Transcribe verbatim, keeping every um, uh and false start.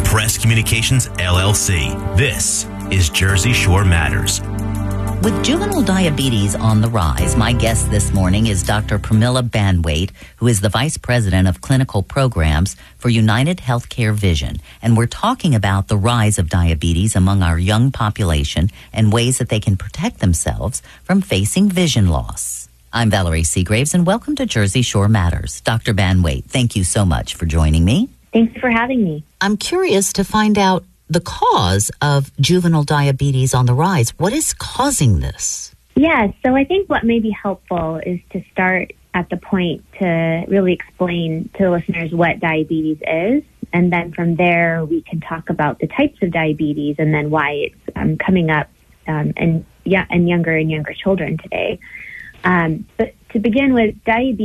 Press Communications, L L C. This is Jersey Shore Matters. With juvenile diabetes on the rise, my guest this morning is Doctor Pramila Banwait, who is the Vice President of Clinical Programs for United Healthcare Vision. And we're talking about the rise of diabetes among our young population and ways that they can protect themselves from facing vision loss. I'm Valerie Seagraves, and welcome to Jersey Shore Matters. Doctor Banwait, thank you so much for joining me. Thanks for having me. I'm curious to find out the cause of juvenile diabetes on the rise. What is causing this? Yeah, so I think what may be helpful is to start at the point to really explain to the listeners what diabetes is. And then from there, we can talk about the types of diabetes and then why it's um, coming up um, in, yeah, in younger and younger children today. Um, but to begin with, diabetes